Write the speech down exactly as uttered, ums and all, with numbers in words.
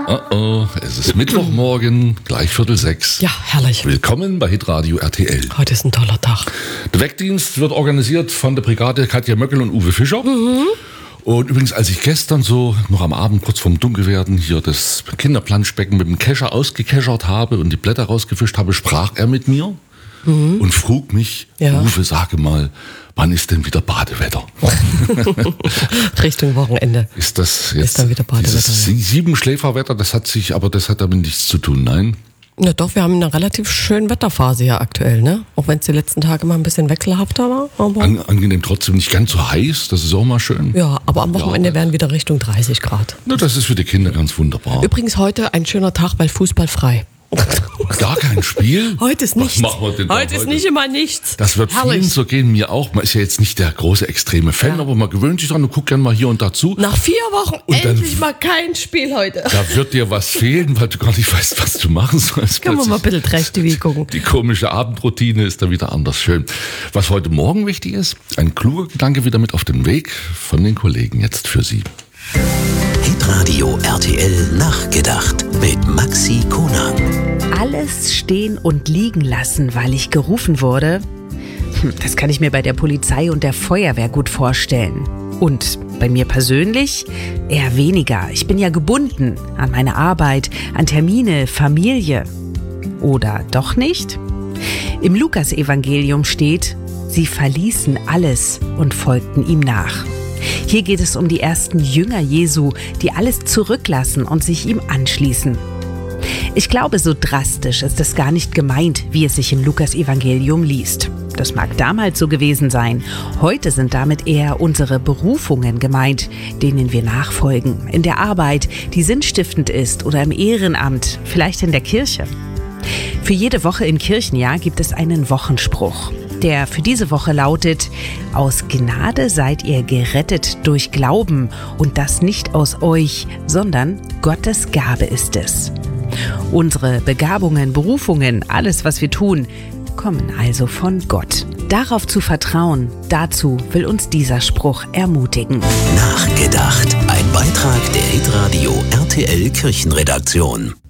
Oh oh, es ist Mittwochmorgen, gleich Viertel sechs. Ja, herrlich. Willkommen bei Hitradio R T L. Heute ist ein toller Tag. Der Weckdienst wird organisiert von der Brigade Katja Möckel und Uwe Fischer. Mhm. Und übrigens, als ich gestern so noch am Abend kurz vorm Dunkelwerden hier das Kinderplanschbecken mit dem Kescher ausgekeschert habe und die Blätter rausgefischt habe, sprach er mit mir mhm. und frug mich, ja. Uwe, sage mal, wann ist denn wieder Badewetter? Richtung Wochenende. Ist das jetzt ist dann wieder Badewetter? Dieses Siebenschläferwetter, das hat sich, aber das hat damit nichts zu tun, nein? Na doch, wir haben eine relativ schöne Wetterphase hier aktuell, ne? Auch wenn es die letzten Tage mal ein bisschen wechselhafter war. Aber An, angenehm trotzdem nicht ganz so heiß, das ist auch mal schön. Ja, aber am Wochenende ja, werden wieder Richtung dreißig Grad. Na, das ist für die Kinder ganz wunderbar. Übrigens heute ein schöner Tag, weil Fußball frei. Gar kein Spiel? Heute ist nichts. Was machen wir denn heute ist heute? Nicht immer nichts. Das wird Herrlich. Vielen so gehen, mir auch. Man ist ja jetzt nicht der große extreme Fan, ja. aber man gewöhnt sich dran und guckt gerne mal hier und dazu. Nach vier Wochen und endlich dann, mal kein Spiel heute. Da wird dir was fehlen, weil du gar nicht weißt, was du machen sollst. Können wir mal ein bisschen Trash-T V gucken. Die komische Abendroutine ist da wieder anders schön. Was heute Morgen wichtig ist, ein kluger Gedanke wieder mit auf den Weg von den Kollegen jetzt für Sie. Hitradio R T L Nachgedacht mit Maxi Kuna. Alles stehen und liegen lassen, weil ich gerufen wurde? Das kann ich mir bei der Polizei und der Feuerwehr gut vorstellen. Und bei mir persönlich eher weniger. Ich bin ja gebunden an meine Arbeit, an Termine, Familie. Oder doch nicht? Im Lukas-Evangelium steht, sie verließen alles und folgten ihm nach. Hier geht es um die ersten Jünger Jesu, die alles zurücklassen und sich ihm anschließen. Ich glaube, so drastisch ist es gar nicht gemeint, wie es sich im Lukas-Evangelium liest. Das mag damals so gewesen sein. Heute sind damit eher unsere Berufungen gemeint, denen wir nachfolgen. In der Arbeit, die sinnstiftend ist, oder im Ehrenamt, vielleicht in der Kirche. Für jede Woche im Kirchenjahr gibt es einen Wochenspruch. Der für diese Woche lautet: Aus Gnade seid ihr gerettet durch Glauben, und das nicht aus euch, sondern Gottes Gabe ist es. Unsere Begabungen, Berufungen, alles, was wir tun, kommen also von Gott. Darauf zu vertrauen, dazu will uns dieser Spruch ermutigen. Nachgedacht, ein Beitrag der Hitradio R T L Kirchenredaktion.